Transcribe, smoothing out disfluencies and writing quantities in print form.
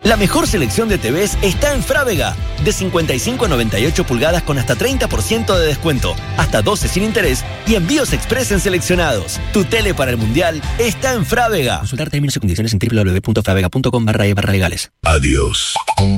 La mejor selección de TVs está en Frávega. De 55 a 98 pulgadas con hasta 30% de descuento, hasta 12 sin interés y envíos express en seleccionados. Tu tele para el Mundial está en Frávega. Consultar términos y condiciones en www.fravega.com/e/legales. Adiós.